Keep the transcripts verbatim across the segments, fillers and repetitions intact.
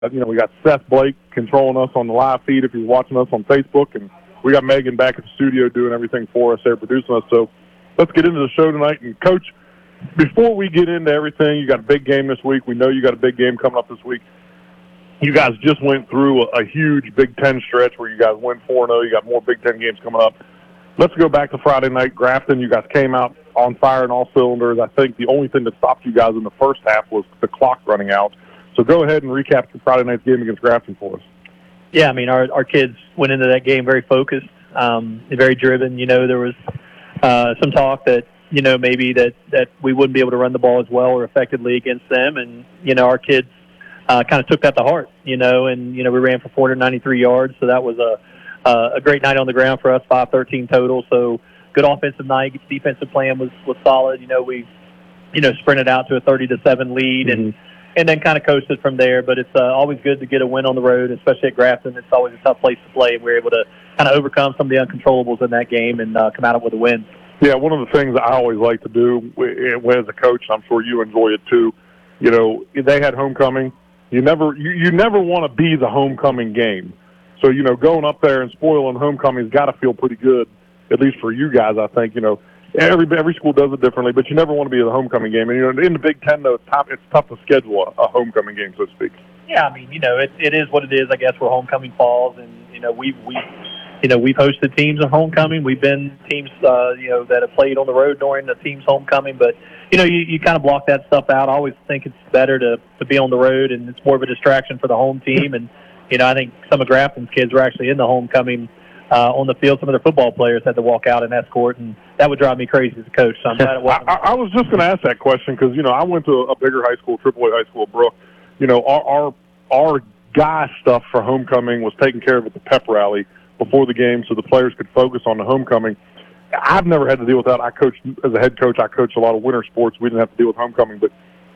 you know, we got Seth Blake controlling us on the live feed if you're watching us on Facebook, and we got Megan back at the studio doing everything for us there, producing us. So let's get into the show tonight. And, Coach, before we get into everything, you got a big game this week. We know you got a big game coming up this week. You guys just went through a, a huge Big Ten stretch where you guys went four and oh. You got more Big Ten games coming up. Let's go back to Friday night. Grafton, you guys came out on fire in all cylinders. I think the only thing that stopped you guys in the first half was the clock running out. So go ahead and recap the Friday night's game against Grafton for us. Yeah, I mean, our our kids went into that game very focused, um, very driven. You know, there was uh, some talk that, you know, maybe that, that we wouldn't be able to run the ball as well or effectively against them. And, you know, our kids uh, kind of took that to heart, you know, and, you know, we ran for four hundred ninety-three yards. So that was a, uh, a great night on the ground for us, five thirteen total. So good offensive night. Defensive plan was, was solid. You know, we, you know, sprinted out to a thirty to seven lead mm-hmm. and, and then kind of coasted from there. But it's uh, always good to get a win on the road, especially at Grafton. It's always a tough place to play, and we were able to kind of overcome some of the uncontrollables in that game and uh, come out with a win. Yeah, one of the things I always like to do as a coach, and I'm sure you enjoy it too, you know, they had homecoming. You never you, you never want to be the homecoming game. So, you know, going up there and spoiling homecoming's got to feel pretty good, at least for you guys, I think. You know, every every school does it differently, but you never want to be the homecoming game. And, you know, in the Big Ten, though, it's tough, it's tough to schedule a, a homecoming game, so to speak. Yeah, I mean, you know, it, it is what it is, I guess, where homecoming falls. And, you know, we've, we, you know, we've hosted teams at homecoming. We've been teams, uh, you know, that have played on the road during the team's homecoming. But, you know, you, you kind of block that stuff out. I always think it's better to, to be on the road, and it's more of a distraction for the home team. And, you know, I think some of Grafton's kids were actually in the homecoming uh, on the field. Some of their football players had to walk out and escort, and that would drive me crazy as a coach. So I'm glad it wasn't. I, I was just going to ask that question because, you know, I went to a bigger high school, triple A high school, Brook. You know, our, our, our guy stuff for homecoming was taken care of at the pep rally before the game so the players could focus on the homecoming. I've never had to deal with that. I coached, as a head coach, I coached a lot of winter sports. We didn't have to deal with homecoming. But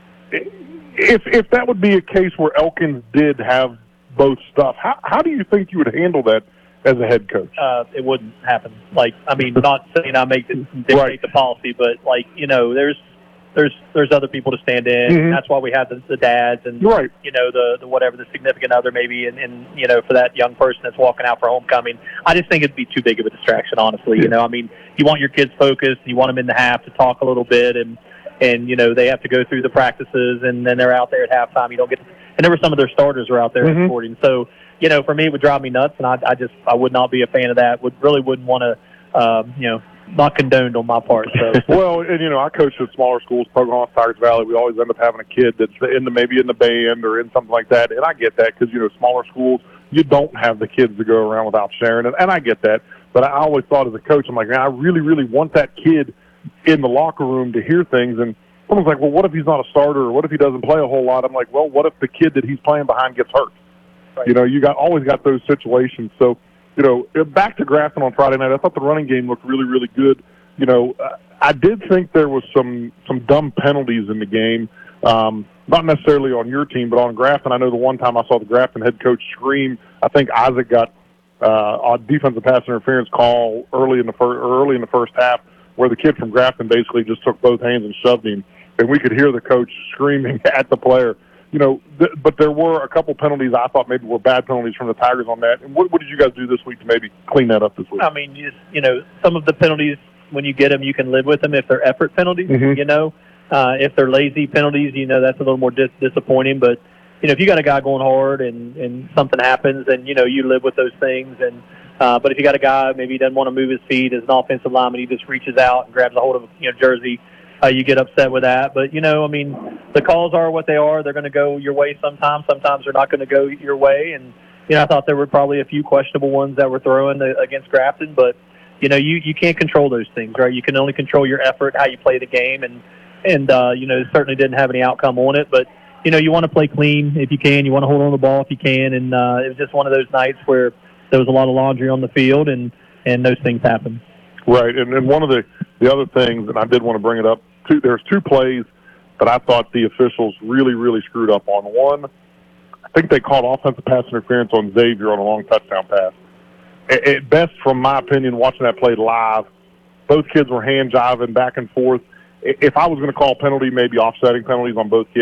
if if that would be a case where Elkins did have both stuff, how, how do you think you would handle that as a head coach? Uh, it wouldn't happen. Like, I mean, not saying I make the, dictate right. the policy, but, like, you know, there's there's there's other people to stand in. Mm-hmm. That's why we have the, the dads and, right. you know, the, the whatever, the significant other maybe, and, and, you know, for that young person that's walking out for homecoming. I just think it'd be too big of a distraction, honestly. Yeah. You know, I mean, you want your kids focused. You want them in the half to talk a little bit, and, and you know, they have to go through the practices, and then they're out there at halftime. You don't get to, and there were some of their starters were out there mm-hmm. supporting. So, you know, for me, it would drive me nuts, and I, I just I would not be a fan of that. Would really wouldn't want to, um, you know, not condoned on my part. So well, and you know, I coached at smaller schools, Pocahontas, Tigers Valley. We always end up having a kid that's in the maybe in the band or in something like that, and I get that because you know, smaller schools you don't have the kids to go around without sharing, and, and I get that. But I always thought as a coach, I'm like, man, I really, really want that kid in the locker room to hear things. And someone's like, well, what if he's not a starter, or what if he doesn't play a whole lot? I'm like, well, what if the kid that he's playing behind gets hurt? Right. You know, you got always got those situations. So, you know, back to Grafton on Friday night, I thought the running game looked really, really good. You know, I did think there was some some dumb penalties in the game, um, not necessarily on your team, but on Grafton. I know the one time I saw the Grafton head coach scream, I think Isaac got uh, a defensive pass interference call early in the fir- early in the first half, where the kid from Grafton basically just took both hands and shoved him, and we could hear the coach screaming at the player. You know, th- but there were a couple penalties I thought maybe were bad penalties from the Tigers on that. And what, what did you guys do this week to maybe clean that up this week? I mean, you, you know, some of the penalties, when you get them, you can live with them if they're effort penalties, mm-hmm. you know. Uh, if they're lazy penalties, you know, that's a little more dis- disappointing. But, you know, if you got a guy going hard and, and something happens, then, you know, you live with those things. And uh, but if you got a guy, maybe he doesn't want to move his feet as an offensive lineman, he just reaches out and grabs a hold of, you know, jersey, uh, you get upset with that. But, you know, I mean, the calls are what they are. They're going to go your way sometimes. Sometimes they're not going to go your way. And, you know, I thought there were probably a few questionable ones that were thrown against Grafton, but, you know, you, you can't control those things, right? You can only control your effort, how you play the game, and, and uh, you know, certainly didn't have any outcome on it. But, you know, you want to play clean if you can. You want to hold on the ball if you can. And uh, it was just one of those nights where there was a lot of laundry on the field, and, and those things happen. Right, and, and one of the, the other things, and I did want to bring it up, two, there's two plays that I thought the officials really, really screwed up on. One, I think they called offensive pass interference on Xavier on a long touchdown pass. At, at best, from my opinion, watching that play live, both kids were hand-jiving back and forth. If I was going to call penalty, maybe offsetting penalties on both kids,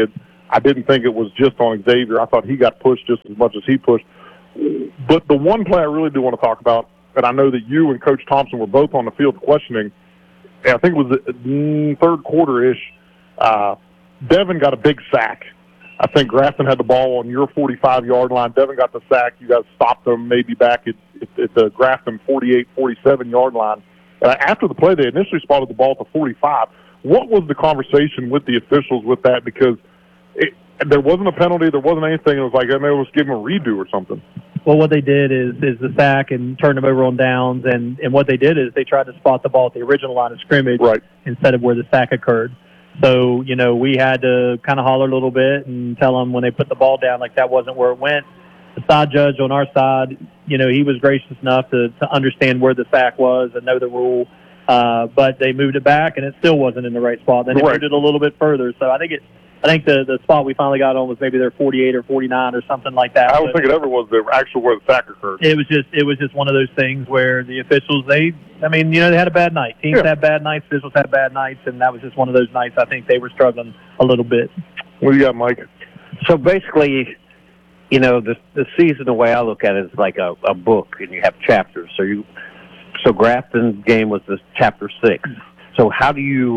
I didn't think it was just on Xavier. I thought he got pushed just as much as he pushed. But the one play I really do want to talk about, and I know that you and Coach Thompson were both on the field questioning, and I think it was the third quarter-ish, uh, Devin got a big sack. I think Grafton had the ball on your forty-five-yard line. Devin got the sack. You guys stopped them maybe back at, at, at the Grafton forty-eight, forty-seven-yard line. Uh, after the play, they initially spotted the ball at the forty-five. What was the conversation with the officials with that? Because it, there wasn't a penalty. There wasn't anything. It was like, I mean, it was give them a redo or something. Well, what they did is is the sack and turned them over on downs, and, and what they did is they tried to spot the ball at the original line of scrimmage right. instead of where the sack occurred. So, you know, we had to kind of holler a little bit and tell them when they put the ball down, like that wasn't where it went. The side judge on our side, you know, he was gracious enough to, to understand where the sack was and know the rule. Uh, but they moved it back, and it still wasn't in the right spot. Then they right. moved it a little bit further. So I think it, I think the, the spot we finally got on was maybe their forty-eight or forty-nine or something like that. I don't think it ever was the actual where the sack occurred. It was just it was just one of those things where the officials, they, I mean, you know, they had a bad night. Teams yeah. had bad nights, officials had bad nights, and that was just one of those nights I think they were struggling a little bit. What do you got, Mike? So basically, you know, the the season, the way I look at it, is like a, a book, and you have chapters. So you, so Grafton's game was this chapter six. So how do you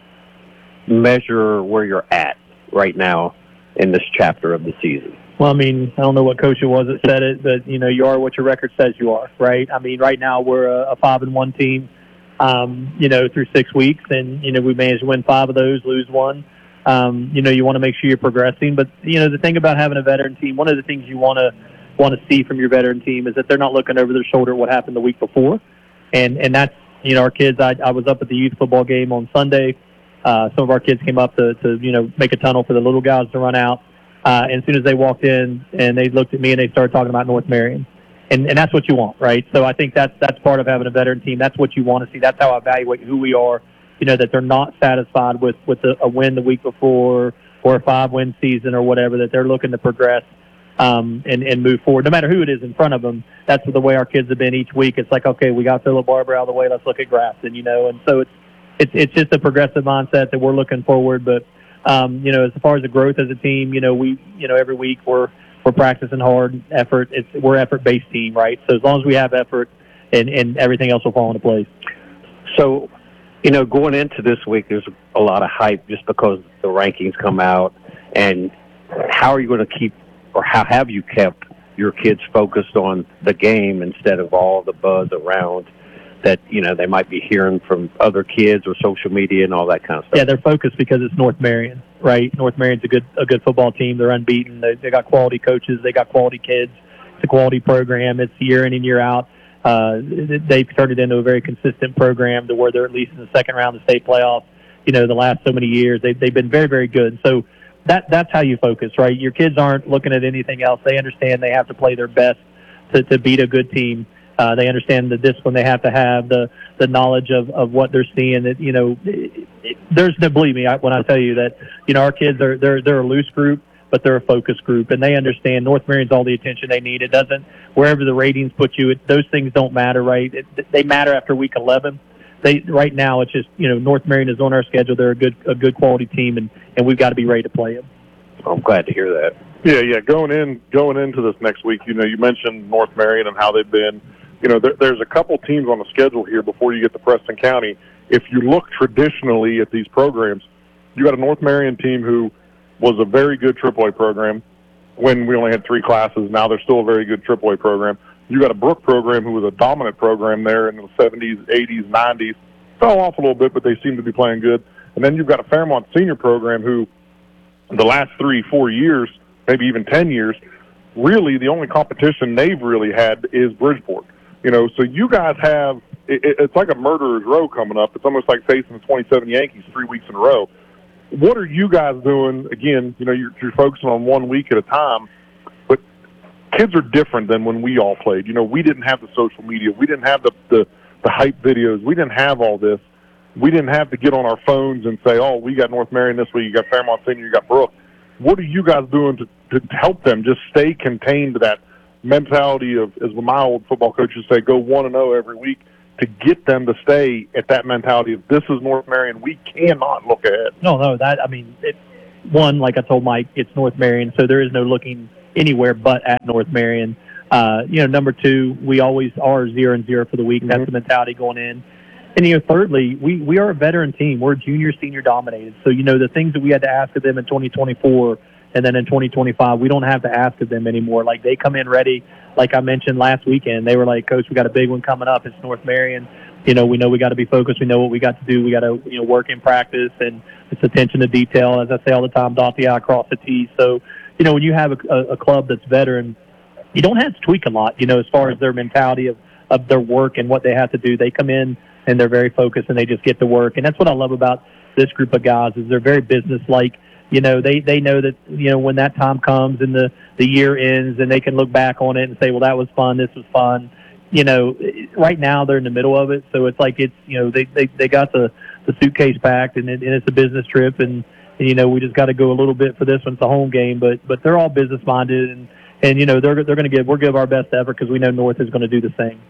measure where you're at right now in this chapter of the season? Well, I mean, I don't know what coach it was that said it, but, you know, you are what your record says you are, right? I mean, right now we're a, a five and one team, um, you know, through six weeks, and, you know, we managed to win five of those, lose one. Um, you know, you want to make sure you're progressing. But, you know, the thing about having a veteran team, one of the things you want to want to see from your veteran team is that they're not looking over their shoulder at what happened the week before. And, and that's, you know, our kids, I, I was up at the youth football game on Sunday. Uh, some of our kids came up to, to, you know, make a tunnel for the little guys to run out. Uh, and as soon as they walked in and they looked at me and they started talking about North Marion. And, and that's what you want, right? So I think that's, that's part of having a veteran team. That's what you want to see. That's how I evaluate who we are, you know, that they're not satisfied with, with a, a win the week before or a five-win season or whatever, that they're looking to progress um, and, and move forward. No matter who it is in front of them, that's the way our kids have been each week. It's like, okay, we got Philip Barber out of the way. Let's look at Grafton, you know. And so it's, It's it's just a progressive mindset that we're looking forward. But um, you know, as far as the growth as a team, you know, we you know every week we're we're practicing hard effort. It's we're effort based team, right? So as long as we have effort, and, and everything else will fall into place. So, you know, going into this week, there's a lot of hype just because the rankings come out. And how are you going to keep, or how have you kept your kids focused on the game instead of all the buzz around that, you know, they might be hearing from other kids or social media and all that kind of stuff? Yeah, they're focused because it's North Marion, right? North Marion's a good a good football team. They're unbeaten. They, they got quality coaches. They got quality kids. It's a quality program. It's year in and year out. Uh, they've turned it into a very consistent program to where they're at least in the second round of the state playoffs. You know, the last so many years, they've, they've been very, very good. So that that's how you focus, right? Your kids aren't looking at anything else. They understand they have to play their best to, to beat a good team. Uh, they understand the discipline they have to have, the the knowledge of, of what they're seeing. That you know, it, it, there's no believe me I, when I tell you that you know our kids are they're they're a loose group, but they're a focused group, and they understand North Marion's all the attention they need. It doesn't wherever the ratings put you. It, those things don't matter, right? It, they matter after week eleven. They right now it's just you know North Marion is on our schedule. They're a good a good quality team, and, and we've got to be ready to play them. I'm glad to hear that. Yeah, yeah. Going in going into this next week, you know, you mentioned North Marion and how they've been. You know, there, there's a couple teams on the schedule here before you get to Preston County. If you look traditionally at these programs, you got a North Marion team who was a very good triple A program when we only had three classes. Now they're still a very good triple A program. You got a Brook program who was a dominant program there in the seventies, eighties, nineties. Fell off a little bit, but they seem to be playing good. And then you've got a Fairmont senior program who the last three, four years, maybe even ten years, really the only competition they've really had is Bridgeport. You know, so you guys have it, it's like a murderer's row coming up. It's almost like facing the twenty-seven Yankees three weeks in a row. What are you guys doing? Again, you know, you're, you're focusing on one week at a time, but kids are different than when we all played. You know, we didn't have the social media. We didn't have the, the, the hype videos. We didn't have all this. We didn't have to get on our phones and say, oh, we got North Marion this week, you got Fairmont Senior, you got Brook. What are you guys doing to, to help them just stay contained to that mentality of, as my old football coaches say, go one and zero every week, to get them to stay at that mentality of this is North Marion. We cannot look ahead. No, no, that I mean, it, one, like I told Mike, it's North Marion, so there is no looking anywhere but at North Marion. Uh, you know, number two, we always are zero and zero for the week. Mm-hmm. That's the mentality going in. And, you know, thirdly, we, we are a veteran team. We're junior, senior dominated. So, you know, the things that we had to ask of them in twenty twenty-four and then in twenty twenty-five, we don't have to ask of them anymore. Like, they come in ready. Like I mentioned last weekend, they were like, Coach, we got a big one coming up. It's North Marion. You know, we know we got to be focused. We know what we got to do. We got to, you know, work in practice, and it's attention to detail. As I say all the time, dot the I, cross the T. So, you know, when you have a, a, a club that's veteran, you don't have to tweak a lot, you know, as far as their mentality of, of their work and what they have to do. They come in and they're very focused and they just get to work. And that's what I love about this group of guys is they're very business-like. You know, they, they know that, you know, when that time comes and the, the year ends and they can look back on it and say, well, that was fun, this was fun. You know, right now they're in the middle of it. So it's like it's, you know, they, they, they got the, the suitcase packed and, it, and it's a business trip. And, and, you know, we just got to go a little bit for this one. It's a home game. But but they're all business-minded. And, and you know, they're, they're going to give, we'll give our best effort because we know North is going to do the same.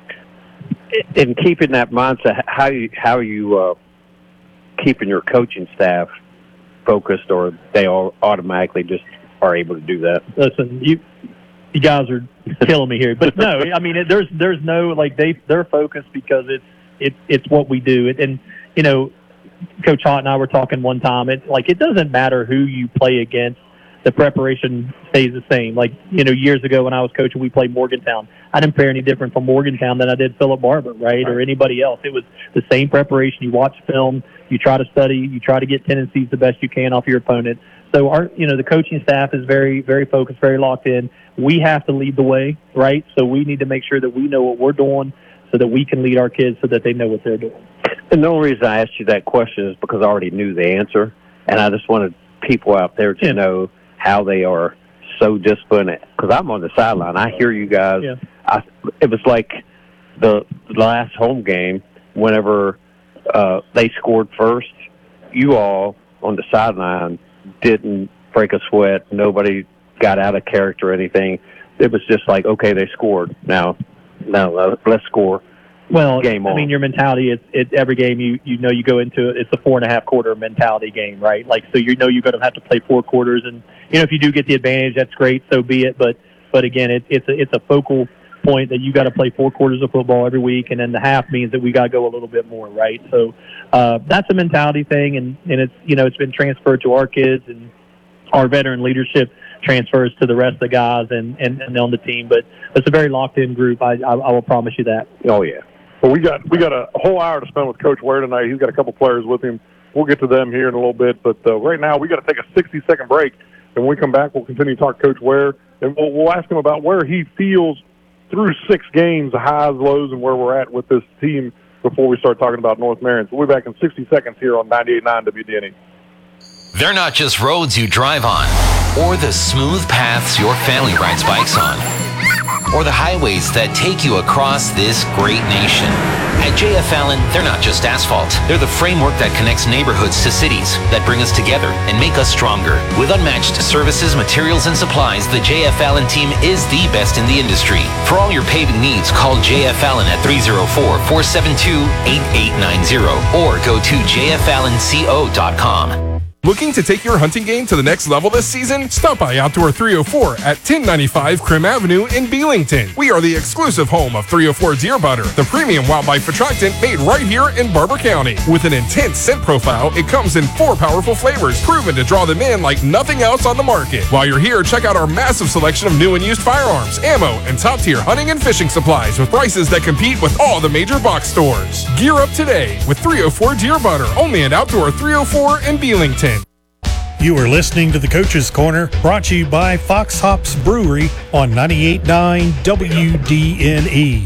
In keeping that mindset, how you how are you uh, keeping your coaching staff focused, or they all automatically just are able to do that? Listen, you you guys are killing me here, but no, I mean, it, there's there's no like they they're focused because it's it's it's what we do. It, and you know, Coach Hott and I were talking one time. It like it doesn't matter who you play against. The preparation stays the same. Like, you know, years ago when I was coaching, we played Morgantown. I didn't fare any different from Morgantown than I did Philip Barber, right, or anybody else. It was the same preparation. You watch film, you try to study, you try to get tendencies the best you can off your opponent. So, our, you know, the coaching staff is very, very focused, very locked in. We have to lead the way, right? So we need to make sure that we know what we're doing so that we can lead our kids so that they know what they're doing. And the only reason I asked you that question is because I already knew the answer, and I just wanted people out there to yeah. know how they are so disciplined. Because I'm on the sideline. I hear you guys. Yeah. I, it was like the last home game, whenever uh, they scored first, you all on the sideline didn't break a sweat. Nobody got out of character or anything. It was just like, okay, they scored. Now, now let's score. Well, game I on. mean, your mentality is it, every game you you know you go into it, it's a four and a half quarter mentality game, right? Like, so you know you're going to have to play four quarters, and you know if you do get the advantage, that's great, so be it. But but again, it, it's a, it's a focal point that you got to play four quarters of football every week, and then the half means that we got to go a little bit more, right? So uh, that's a mentality thing, and and it's you know it's been transferred to our kids, and our veteran leadership transfers to the rest of the guys and and, and on the team. But it's a very locked in group. I I, I will promise you that. Oh yeah. Well, we got we got a whole hour to spend with Coach Ware tonight. He's got a couple players with him. We'll get to them here in a little bit. But uh, right now, we got to take a sixty-second break. And when we come back, we'll continue to talk to Coach Ware. And we'll, we'll ask him about where he feels through six games, the highs, lows, and where we're at with this team before we start talking about North Marion. So we'll be back in sixty seconds here on ninety-eight point nine W D N E. They're not just roads you drive on, or the smooth paths your family rides bikes on, or the highways that take you across this great nation. At J F Allen, they're not just asphalt. They're the framework that connects neighborhoods to cities, that bring us together and make us stronger. With unmatched services, materials, and supplies, the J F Allen team is the best in the industry. For all your paving needs, call J F Allen at three oh four, four seven two, eight eight nine oh or go to j f allen co dot com. Looking to take your hunting game to the next level this season? Stop by Outdoor three oh four at ten ninety-five Krim Avenue in Belington. We are the exclusive home of three oh four Deer Butter, the premium wildlife attractant made right here in Barber County. With an intense scent profile, it comes in four powerful flavors, proven to draw them in like nothing else on the market. While you're here, check out our massive selection of new and used firearms, ammo, and top-tier hunting and fishing supplies with prices that compete with all the major box stores. Gear up today with three oh four Deer Butter, only at Outdoor three oh four in Belington. You are listening to the Coach's Corner, brought to you by Fox Hops Brewery on ninety-eight point nine W D N E.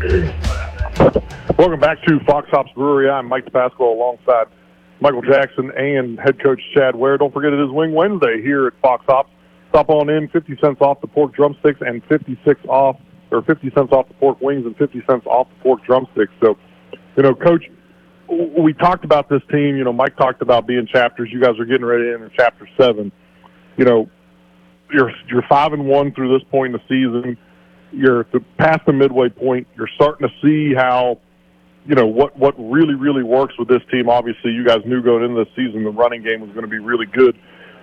Welcome back to Fox Hops Brewery. I'm Mike DePasquale alongside Michael Jackson and head coach Chad Ware. Don't forget it is Wing Wednesday here at Fox Hops. Stop on in, fifty cents off the pork drumsticks and fifty-six off, or fifty cents off the pork wings and fifty cents off the pork drumsticks. So, you know, Coach, we talked about this team. You know, Mike talked about being chapters. You guys are getting ready in chapter seven. You know, you're you're five and one through this point in the season. You're past the midway point. You're starting to see how, you know, what what really really works with this team. Obviously, you guys knew going into this season the running game was going to be really good.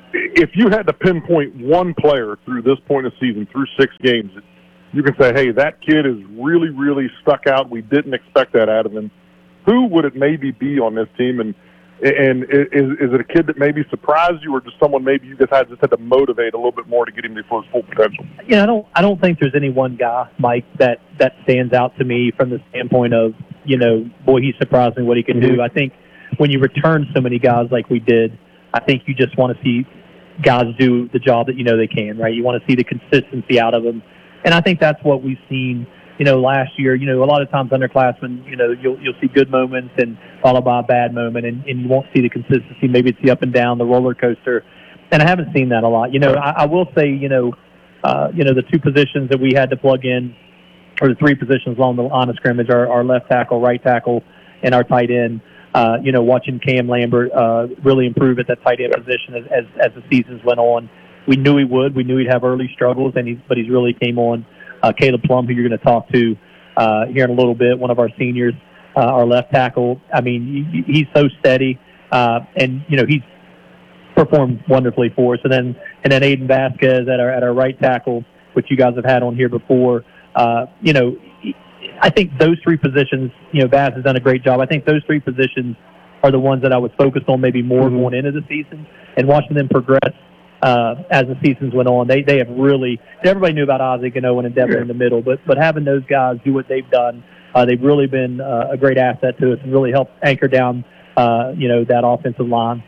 if you had to pinpoint one player through this point of the season, through six games, you can say, hey, that kid is really, really stuck out. We didn't expect that out of him. Who would it maybe be on this team? And and is, is it a kid that maybe surprised you, or just someone maybe you just had, just had to motivate a little bit more to get him to his full potential? Yeah, I don't I don't think there's any one guy, Mike, that, that stands out to me from the standpoint of, you know, boy, he's surprised me what he can do. I think when you return so many guys like we did, I think you just want to see guys do the job that you know they can, right? You want to see the consistency out of them. And I think that's what we've seen, you know, last year. You know, a lot of times underclassmen, you know, you'll you'll see good moments and followed by a bad moment, and, and you won't see the consistency. Maybe it's the up and down, the roller coaster. And I haven't seen that a lot. You know, I, I will say, you know, uh, you know, the two positions that we had to plug in, or the three positions along the line of scrimmage, our, our left tackle, right tackle, and our tight end. Uh, you know, watching Cam Lambert uh, really improve at that tight end position as, as as the seasons went on. We knew he would. We knew he'd have early struggles, and he, but he's really came on. Uh, Caleb Plum, who you're going to talk to uh, here in a little bit, one of our seniors, uh, our left tackle. I mean, he, he's so steady, uh, and you know he's performed wonderfully for us. And then and then Aiden Vasquez at our at our right tackle, which you guys have had on here before. Uh, you know, I think those three positions. You know, Bass has done a great job. I think those three positions are the ones that I was focused on maybe more mm-hmm. going into the season, and watching them progress. Uh, as the seasons went on, they they have really. Everybody knew about Isaac and Owen and Devin yeah. in the middle, but but having those guys do what they've done, uh, they've really been uh, a great asset to us and really helped anchor down, uh, you know, that offensive line.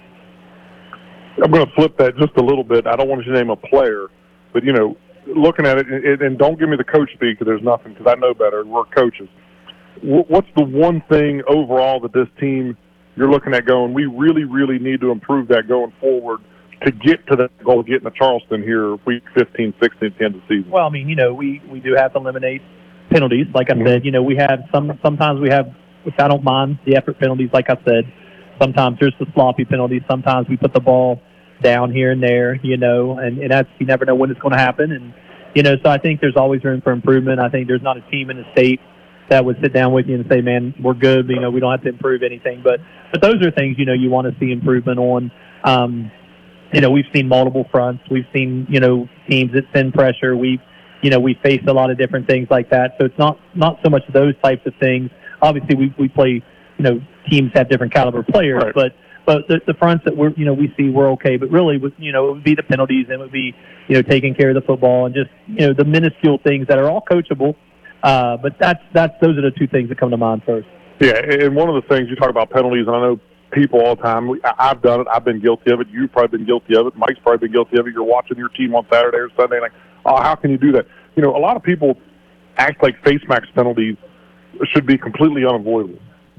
I'm going to flip that just a little bit. I don't want you to name a player, but you know, looking at it, and, and don't give me the coach speak because there's nothing, because I know better. We're coaches. What's the one thing overall that this team you're looking at going, we really, really need to improve that going forward to get to that goal of getting to Charleston here week fifteen, sixteen at the end of the season? Well, I mean, you know, we, we do have to eliminate penalties. Like I mm-hmm. said, you know, we have some, sometimes we have, which I don't mind, the effort penalties, like I said. Sometimes there's the sloppy penalties. Sometimes we put the ball down here and there, you know, and, and that's, you never know when it's going to happen. And, you know, so I think there's always room for improvement. I think there's not a team in the state that would sit down with you and say, man, we're good. You know, we don't have to improve anything. But, but those are things, you know, you want to see improvement on. Um, You know, we've seen multiple fronts. We've seen, you know, teams that send pressure. We've, you know, we face a lot of different things like that. So it's not not so much those types of things. Obviously, we we play, you know, teams have different caliber players, right. but but the, the fronts that we're, you know, we see we're okay. But really, with, you know, it would be the penalties, and it would be, you know, taking care of the football and just, you know, the minuscule things that are all coachable. Uh, but that's that's those are the two things that come to mind first. Yeah, and one of the things you talk about penalties, and I know people all the time. I've done it. I've been guilty of it. You've probably been guilty of it. Mike's probably been guilty of it. You're watching your team on Saturday or Sunday, like, oh, how can you do that? You know, a lot of people act like face max penalties should be completely unavoidable.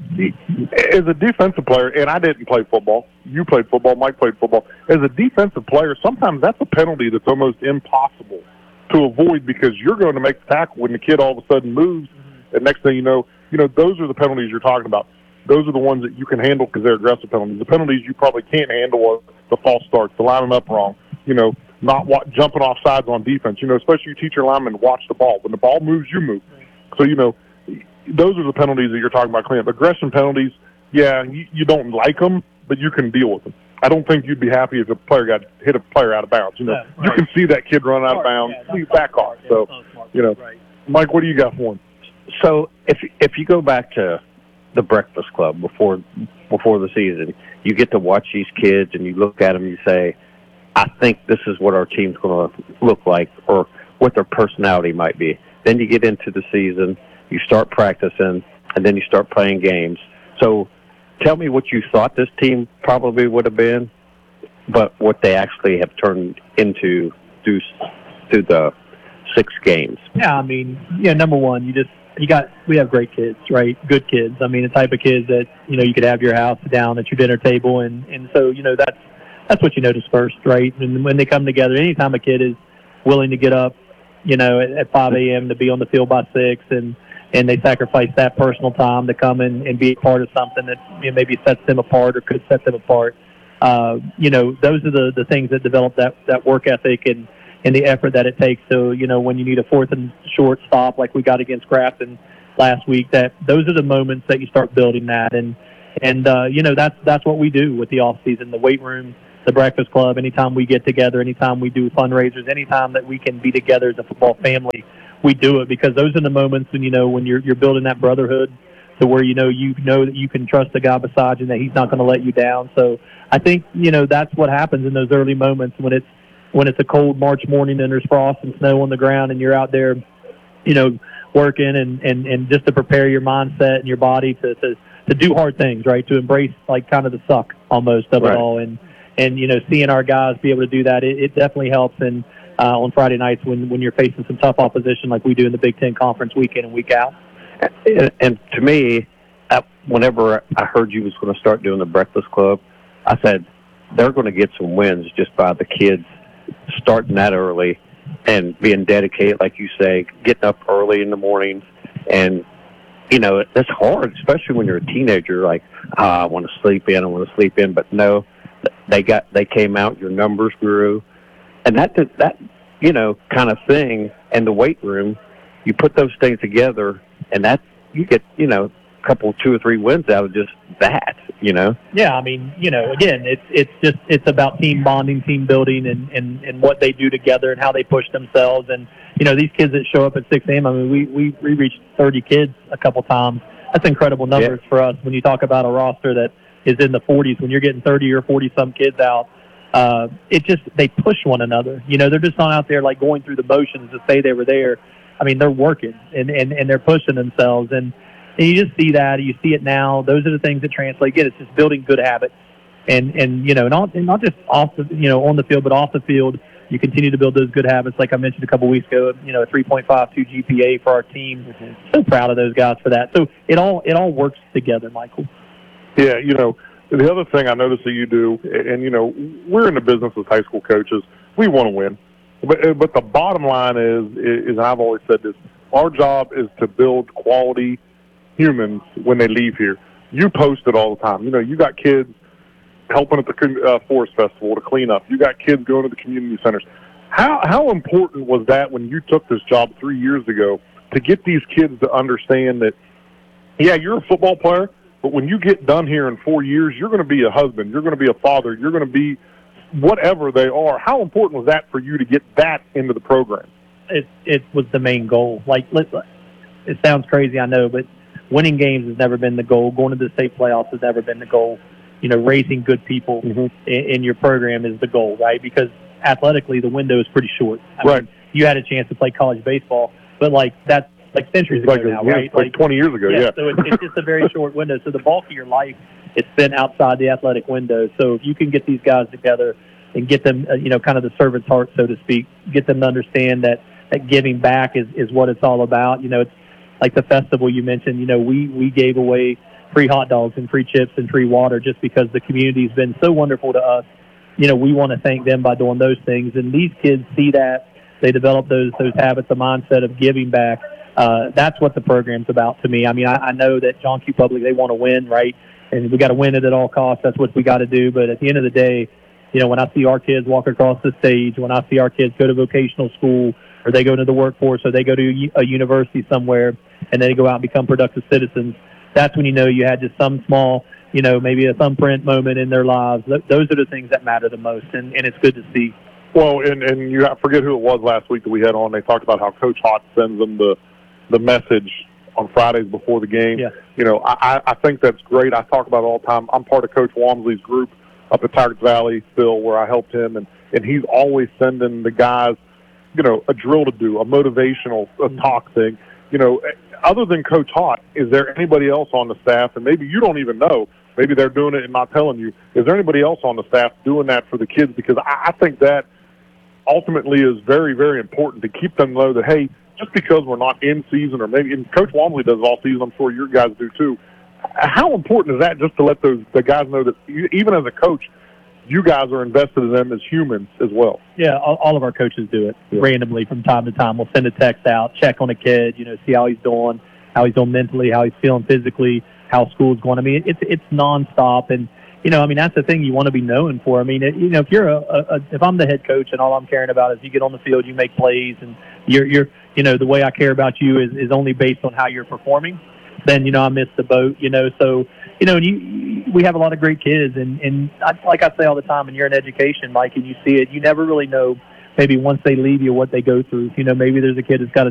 As a defensive player, and I didn't play football. You played football. Mike played football. As a defensive player, sometimes that's a penalty that's almost impossible to avoid because you're going to make the tackle when the kid all of a sudden moves, and next thing you know, you know, those are the penalties you're talking about. Those are the ones that you can handle because they're aggressive penalties. The penalties you probably can't handle are the false starts, the lining up wrong, you know, not wa- jumping off sides on defense. You know, especially you teach your linemen to watch the ball. When the ball moves, you move. So, you know, those are the penalties that you're talking about cleanup. Aggression penalties, yeah, you, you don't like them, but you can deal with them. I don't think you'd be happy if a player got hit a player out of bounds. You know, yeah, right. You can see that kid run out of bounds, yeah, you back off. Yeah, so, you know, right. Mike, what do you got for him? So if if you go back to the Breakfast Club before before the season, you get to watch these kids and you look at them and you say, I think this is what our team's going to look like or what their personality might be. Then you get into the season, you start practicing, and then you start playing games. So tell me what you thought this team probably would have been, but what they actually have turned into through, through the six games. Yeah, I mean, yeah, number one, you just, You got. We have great kids, right? Good kids. I mean, the type of kids that, you know, you could have your house down at your dinner table, and, and so, you know, that's that's what you notice first, right? And when they come together, anytime a kid is willing to get up, you know, at, at five a.m. to be on the field by six, and and they sacrifice that personal time to come in and be a part of something that, you know, maybe sets them apart or could set them apart. Uh, you know, those are the the things that develop that that work ethic and. and the effort that it takes. So, you know, when you need a fourth and short stop like we got against Grafton last week, that those are the moments that you start building that. And, and uh, you know, that's that's what we do with the off season. The weight room the Breakfast Club, anytime we get together, anytime we do fundraisers, anytime that we can be together as a football family, we do it, because those are the moments when, you know, when you're you're building that brotherhood to where, you know, you know that you can trust the guy beside you and that he's not going to let you down. So I think, you know, that's what happens in those early moments when it's when it's a cold March morning and there's frost and snow on the ground and you're out there, you know, working and, and, and just to prepare your mindset and your body to, to, to do hard things, right, to embrace like kind of the suck almost of right. it all. And, and, you know, seeing our guys be able to do that, it, it definitely helps. And uh, on Friday nights when, when you're facing some tough opposition like we do in the Big Ten Conference week in and week out. And, and to me, I, whenever I heard you was going to start doing the Breakfast Club, I said they're going to get some wins just by the kids starting that early and being dedicated, like you say, getting up early in the mornings. And, you know, it's hard, especially when you're a teenager, like, oh, I want to sleep in, I want to sleep in. But no, they got, they came out, your numbers grew. And that, that, you know, kind of thing, and the weight room, you put those things together, and that, you get, you know, a couple, two or three wins out of just that, you know? Yeah, I mean, you know, again, it's it's just, it's about team bonding, team building, and, and, and what they do together and how they push themselves. And, you know, these kids that show up at six a.m., I mean, we, we, we reached thirty kids a couple times. That's incredible numbers yeah. for us when you talk about a roster that is in the forties. When you're getting thirty or forty-some kids out, uh, it just, they push one another. You know, they're just not out there, like, going through the motions to say they were there. I mean, they're working, and, and, and they're pushing themselves. And, and you just see that. You see it now. Those are the things that translate. Again, it's just building good habits. And, and you know, not, and not just off the, you know, on the field, but off the field, you continue to build those good habits. Like I mentioned a couple weeks ago, you know, a three point five two G P A for our team. Mm-hmm. So proud of those guys for that. So it all, it all works together, Michael. Yeah, you know, the other thing I notice that you do, and, you know, we're in the business as high school coaches. We want to win. But, but the bottom line is, is, and I've always said this, our job is to build quality humans when they leave here. You post it all the time. You know, you got kids helping at the uh, Forest Festival to clean up. You got kids going to the community centers. How how important was that when you took this job three years ago to get these kids to understand that, yeah, you're a football player, but when you get done here in four years, you're going to be a husband, you're going to be a father, you're going to be whatever they are. How important was that for you to get that into the program? It it was the main goal. Like, it sounds crazy, I know, but winning games has never been the goal. Going to the state playoffs has never been the goal. You know, raising good people mm-hmm. in, in your program is the goal, right? Because athletically, the window is pretty short. I right. mean, you had a chance to play college baseball, but, like, that's like centuries like ago a, now, yeah, right? Like, like twenty years ago, yeah. yeah. So it's, it's just a very short window. So the bulk of your life, it's been outside the athletic window. So if you can get these guys together and get them, uh, you know, kind of the servant's heart, so to speak, get them to understand that, that giving back is, is what it's all about. You know, it's like the festival you mentioned. You know, we, we gave away free hot dogs and free chips and free water just because the community's been so wonderful to us. You know, we want to thank them by doing those things. And these kids see that. They develop those those habits, the mindset of giving back. Uh, that's what the program's about to me. I mean, I, I know that John Q. Public, they want to win, right? And we got to win it at all costs. That's what we got to do. But at the end of the day, you know, when I see our kids walk across the stage, when I see our kids go to vocational school, or they go into the workforce, or they go to a university somewhere, and they go out and become productive citizens, that's when you know you had just some small, you know, maybe a thumbprint moment in their lives. Those are the things that matter the most, and, and it's good to see. Well, and, and you I forget who it was last week that we had on. They talked about how Coach Hott sends them the the message on Fridays before the game. Yeah. You know, I, I think that's great. I talk about it all the time. I'm part of Coach Walmsley's group up at Tigers Valley still, where I helped him, and, and he's always sending the guys, you know, a drill to do, a motivational a talk thing. You know, other than Coach Hott, is there anybody else on the staff, and maybe you don't even know, maybe they're doing it and not telling you, is there anybody else on the staff doing that for the kids? Because I, I think that ultimately is very, very important to keep them know that, hey, just because we're not in season, or maybe, and Coach Walmsley does it all season, I'm sure your guys do too, how important is that just to let those the guys know that you, even as a coach, you guys are invested in them as humans as well? Yeah, all, all of our coaches do it yeah. randomly from time to time. We'll send a text out, check on a kid, you know, see how he's doing, how he's doing mentally, how he's feeling physically, how school's going. I mean, it's it's nonstop, and you know, I mean, that's the thing you want to be known for. I mean, it, you know, if you're a, a, a if I'm the head coach and all I'm caring about is you get on the field, you make plays, and you're you're you know, the way I care about you is, is only based on how you're performing, then, you know, I missed the boat, you know. So, you know, you we have a lot of great kids, and and I, like I say all the time, and you're in education, Mike, and you see it. You never really know. Maybe once they leave you, what they go through. You know, maybe there's a kid that's got a